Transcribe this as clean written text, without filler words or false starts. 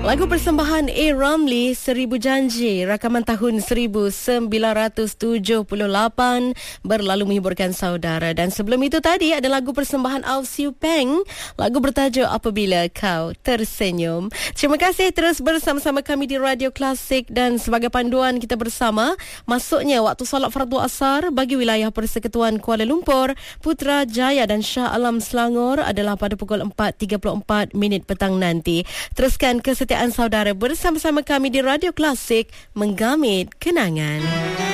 Lagu persembahan A. Ramlee, Seribu Janji, rakaman tahun 1978 berlalu menghiburkan saudara. Dan sebelum itu tadi ada lagu persembahan Au Siu Peng, lagu bertajuk Apabila Kau Tersenyum. Terima kasih terus bersama-sama kami di Radio Klasik, dan sebagai panduan kita bersama, masuknya waktu solat fardu asar bagi wilayah Persekutuan Kuala Lumpur, Putrajaya dan Shah Alam Selangor adalah pada pukul 4.34 petang nanti. Teruskan kesetiaan saudara bersama-sama kami di Radio Klasik, menggamit kenangan.